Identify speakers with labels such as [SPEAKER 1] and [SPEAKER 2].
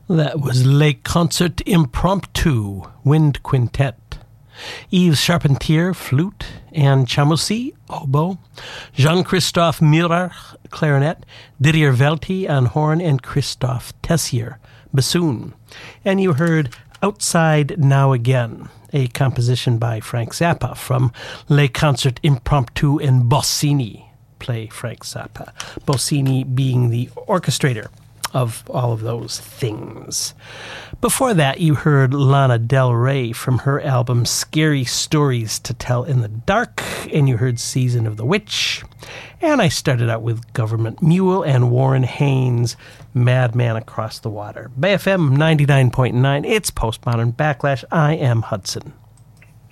[SPEAKER 1] That was Lake Concert Impromptu, Wind Quintet. Yves Charpentier, flute, Anne Chamoussi, oboe, Jean-Christophe Murer, clarinet, Didier Velti on horn, and Christophe Tessier, bassoon. And you heard Outside Now Again, a composition by Frank Zappa from Les Concert Impromptu and Bossini, play Frank Zappa. Bossini being the orchestrator of all of those things. Before that, you heard Lana Del Rey from her album Scary Stories to Tell in the Dark, and you heard Season of the Witch. And I started out with Government Mule and Warren Haynes' Madman Across the Water. BFM 99.9, it's Postmodern Backlash. I am Hudson.